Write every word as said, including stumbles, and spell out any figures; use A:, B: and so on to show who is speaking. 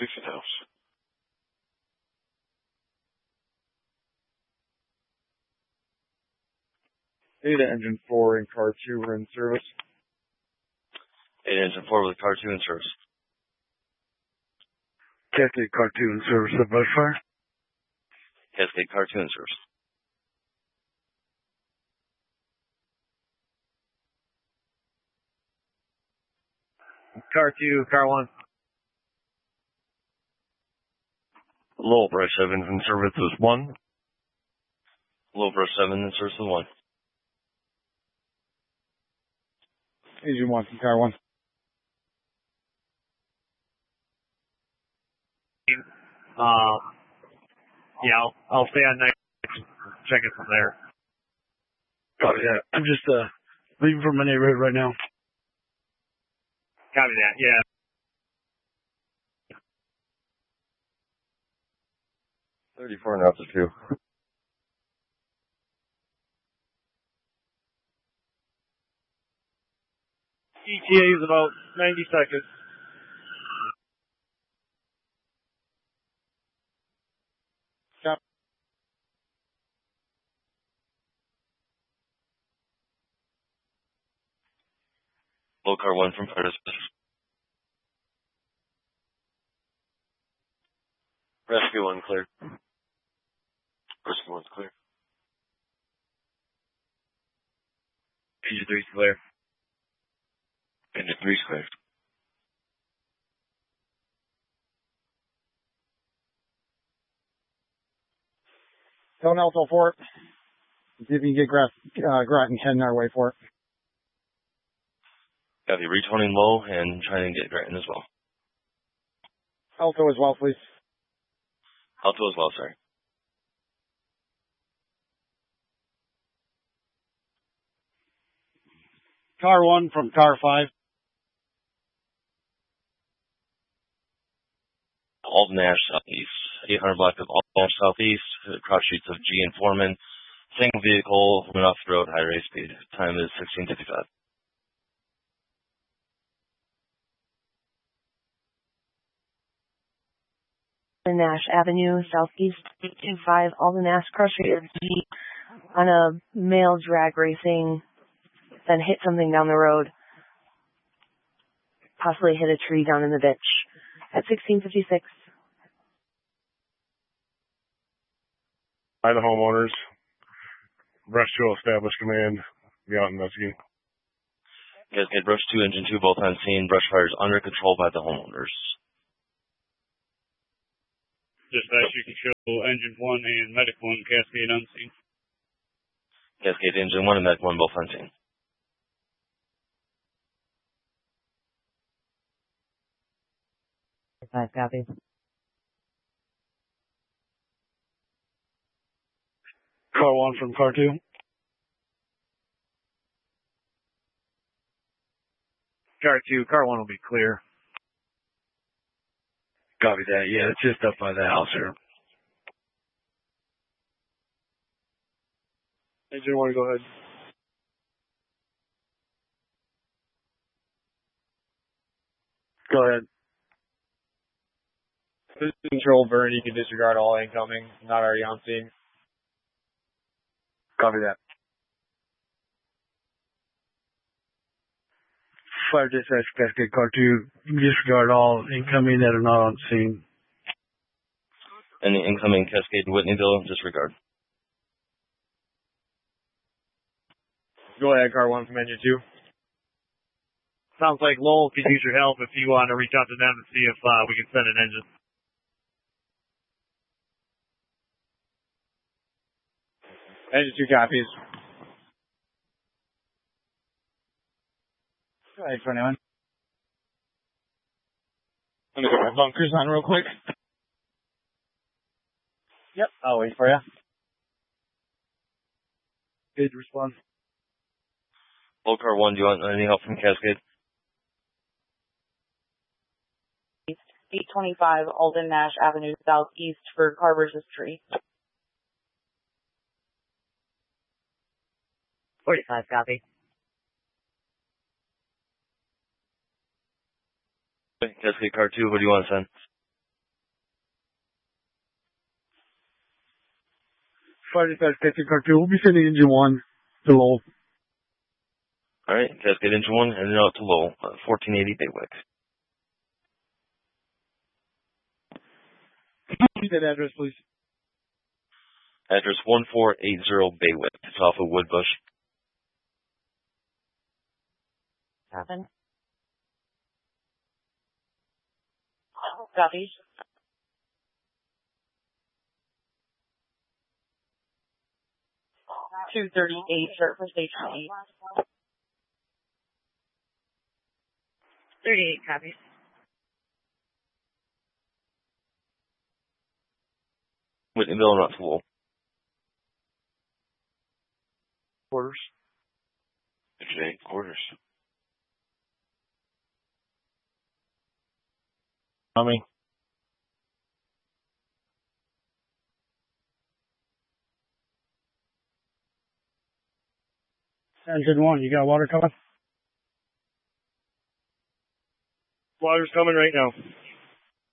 A: Dixon House.
B: Ada Engine four and Car two were in service.
C: Ada Engine four with Car two in service.
B: Cascade Car two in service at Brushfire.
C: Cascade Car two in service.
D: Car two, Car one.
E: Lowell Brush seven in service with one.
C: Lowell Brush seven in service with one.
B: Engine one from Car one.
D: Uh, yeah, I'll, I'll stay on next. Check it from there.
B: Copy that. I'm just uh leaving from my neighborhood right now.
D: Copy that, yeah.
E: thirty-four and altitude.
D: E T A is about ninety seconds.
B: Copy.
C: Low Car one from Curtis.
A: Rescue one clear. Rescue one's clear.
D: Engine three's clear.
A: Engine three's clear.
B: Don't Alto for it. See if you can get Grat, uh, Grat and Ken our way for it.
C: Copy. Retoning low and trying to get Grattan as well.
B: Alto as well, please.
C: Alto as well, sorry.
B: Car one from Car five.
C: Alden Nash Southeast. eight hundred block of Alden Nash Southeast. Cross streets of G and Foreman. Single vehicle went off the road, high race speed. Time is sixteen fifty-five.
F: Alden Nash Avenue, Southeast, eight two five, Alden Nash, cross street of G on a male drag racing, then hit something down the road. Possibly hit a tree down in the ditch at sixteen fifty-six.
E: By the homeowners. Brush two will establish command. Be out investigating.
C: Cascade Brush two, Engine two, both on scene. Brush fire is under control by the homeowners.
G: Dispatch, you can show Engine one and Medic one, Cascade unseen.
C: Cascade Engine one and Medic one, both on scene.
F: Five copies.
B: Car one from Car two.
D: Car two, Car one will be clear.
B: Copy that. Yeah, it's just up by the house here. Engine one, go ahead. Go ahead.
D: This is control burn. You can disregard all incoming, not already on scene.
B: Copy that. Fire dispatch, Cascade Car two, disregard all incoming that are not on scene.
C: Any incoming Cascade Whitneyville, disregard.
D: Go ahead, Car one from Engine two. Sounds like Lowell could use your help if you want to reach out to them and see if uh, we can send an engine. Engine two copies.
B: Go ahead, twenty-one.
D: I'm going to get my bunkers on real quick.
B: Yep, I'll wait for you. Good response.
C: Low Car one, do you want any help from Cascade?
H: eight twenty-five Alden Nash Avenue Southeast for Car versus Tree.
F: forty-five copy.
C: Cascade Car two, what do you want to send?
B: Fire dispatch, Cascade car two. We'll be sending engine one to Lowell.
C: All right, Cascade Engine one, heading out to Lowell, uh, fourteen eighty Baywick.
B: Repeat that address, please.
C: Address one four eight zero Baywick. It's off of Woodbush.
H: Seven. Copy. two thirty-eight, start for station eight. thirty-eight copies.
C: Whitneyville, not to Lowell.
B: Quarters.
A: Engine eight, quarters.
B: Tommy. Engine one, you got water coming?
D: Water's coming right now.